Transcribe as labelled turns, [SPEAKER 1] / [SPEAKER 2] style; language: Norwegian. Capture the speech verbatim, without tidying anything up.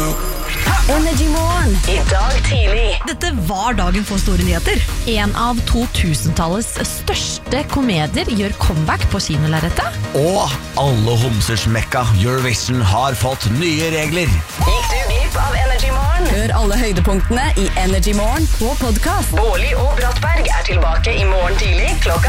[SPEAKER 1] Energy Morgen I dag tidlig.
[SPEAKER 2] Dette var dagen for store nyheter.
[SPEAKER 3] En av to-tusentallets største komedier gjør comeback på kinolerretet.
[SPEAKER 4] Og alle homsers mekka Eurovision har fått nye regler.
[SPEAKER 1] Gikk du glipp av Energy Morgen? Hør alle høydepunktene I Energy Morgen på podcast. Bårli og Brattberg er tilbake I morgen tidlig klokka